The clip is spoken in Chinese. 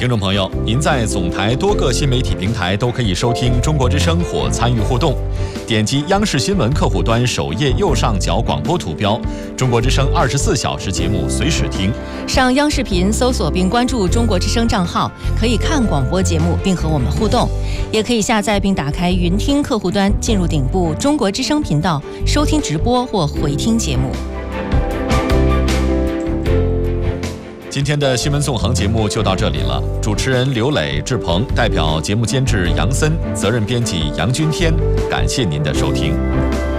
听众朋友，您在总台多个新媒体平台都可以收听中国之声或参与互动。点击央视新闻客户端首页右上角广播图标，中国之声24小时节目随时听。 上央视频搜索并关注中国之声账号，可以看广播节目并和我们互动。也可以下载并打开云听客户端，进入顶部中国之声频道，收听直播或回听节目。 今天的新闻纵横节目就到这里了，主持人刘磊、志鹏，代表节目监制杨森，责任编辑杨君天，感谢您的收听。